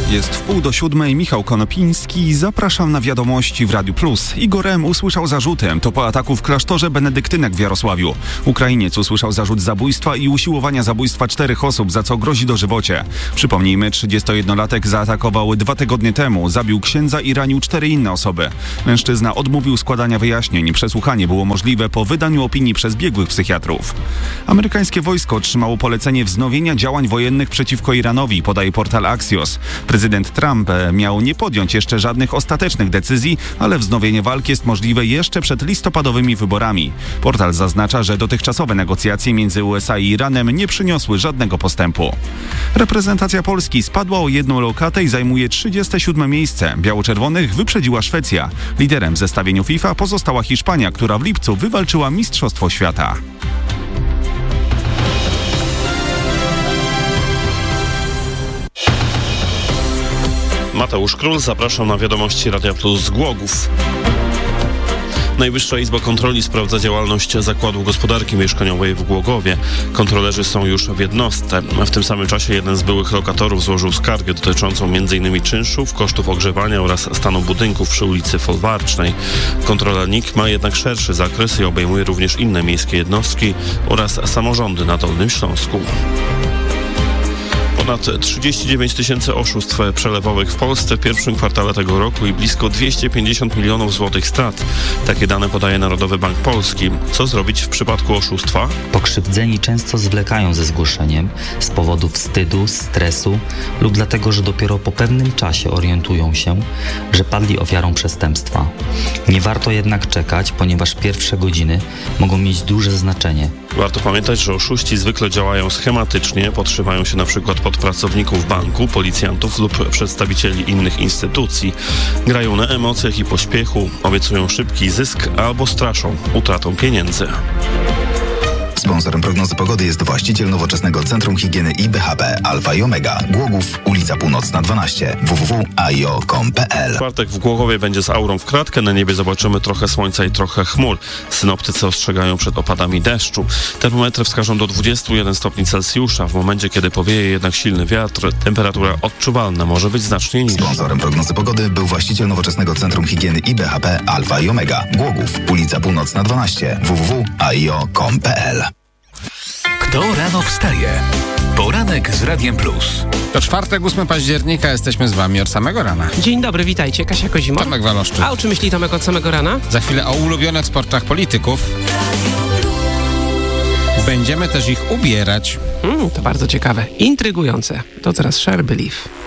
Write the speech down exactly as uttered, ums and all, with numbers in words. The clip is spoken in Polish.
Jest w pół do siódmej, Michał Konopiński, zapraszam na wiadomości w Radiu Plus. Igor M. usłyszał zarzuty, to po ataku w klasztorze benedyktynek w Jarosławiu. Ukrainiec usłyszał zarzut zabójstwa i usiłowania zabójstwa czterech osób, za co grozi dożywocie. Przypomnijmy, trzydziestojednolatek zaatakował dwa tygodnie temu, zabił księdza i ranił cztery inne osoby. Mężczyzna odmówił składania wyjaśnień, przesłuchanie było możliwe po wydaniu opinii przez biegłych psychiatrów. Amerykańskie wojsko otrzymało polecenie wznowienia działań wojennych przeciwko Iranowi, podaje portal Axios. Prezydent Trump miał nie podjąć jeszcze żadnych ostatecznych decyzji, ale wznowienie walki jest możliwe jeszcze przed listopadowymi wyborami. Portal zaznacza, że dotychczasowe negocjacje między U S A i Iranem nie przyniosły żadnego postępu. Reprezentacja Polski spadła o jedną lokatę i zajmuje trzydzieste siódme miejsce. Biało-czerwonych wyprzedziła Szwecja. Liderem w zestawieniu FIFA pozostała Hiszpania, która w lipcu wywalczyła Mistrzostwo Świata. Mateusz Król, zapraszam na wiadomości Radia Plus z Głogów. Najwyższa Izba Kontroli sprawdza działalność Zakładu Gospodarki Mieszkaniowej w Głogowie. Kontrolerzy są już w jednostce. W tym samym czasie jeden z byłych lokatorów złożył skargę dotyczącą m in czynszów, kosztów ogrzewania oraz stanu budynków przy ulicy Folwarcznej. Kontrola N I K ma jednak szerszy zakres i obejmuje również inne miejskie jednostki oraz samorządy na Dolnym Śląsku. Ponad trzydzieści dziewięć tysięcy oszustw przelewowych w Polsce w pierwszym kwartale tego roku i blisko dwieście pięćdziesiąt milionów złotych strat. Takie dane podaje Narodowy Bank Polski. Co zrobić w przypadku oszustwa? Pokrzywdzeni często zwlekają ze zgłoszeniem z powodu wstydu, stresu lub dlatego, że dopiero po pewnym czasie orientują się, że padli ofiarą przestępstwa. Nie warto jednak czekać, ponieważ pierwsze godziny mogą mieć duże znaczenie. Warto pamiętać, że oszuści zwykle działają schematycznie, podszywają się na przykład pod pracowników banku, policjantów lub przedstawicieli innych instytucji. Grają na emocjach i pośpiechu, obiecują szybki zysk albo straszą utratą pieniędzy. Sponsorem prognozy pogody jest właściciel nowoczesnego Centrum Higieny I B H P Alfa i Omega. Głogów, ulica Północna dwanaście, w w w kropka a i o kropka com kropka p l. W czwartek w Głogowie będzie z aurą w kratkę. Na niebie zobaczymy trochę słońca i trochę chmur. Synoptycy ostrzegają przed opadami deszczu. Termometry wskażą do dwudziestu jeden stopni Celsjusza. W momencie, kiedy powieje jednak silny wiatr, temperatura odczuwalna może być znacznie niższa. Sponsorem prognozy pogody był właściciel nowoczesnego Centrum Higieny I B H P Alfa i Omega. Głogów, ulica Północna dwanaście, w w w kropka a i o kropka com kropka p l. Kto rano wstaje? Poranek z Radiem Plus. To czwartek, ósmego października, jesteśmy z wami od samego rana. Dzień dobry, witajcie. Kasia Kozimor. Tomek Waloszczyk. A o czym myśli Tomek od samego rana? Za chwilę o ulubionych sportach polityków. Będziemy też ich ubierać. Mm, to bardzo ciekawe. Intrygujące. To teraz Share Believe.